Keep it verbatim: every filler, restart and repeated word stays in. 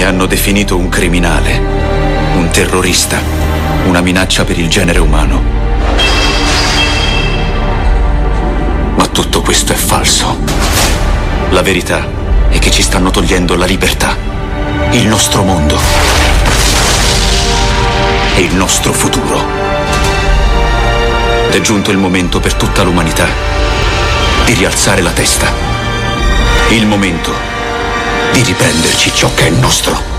hanno definito un criminale, un terrorista, una minaccia per il genere umano. Ma tutto questo è falso. La verità è che ci stanno togliendo la libertà, il nostro mondo e il nostro futuro. È giunto il momento per tutta l'umanità di rialzare la testa. Il momento di riprenderci ciò che è nostro.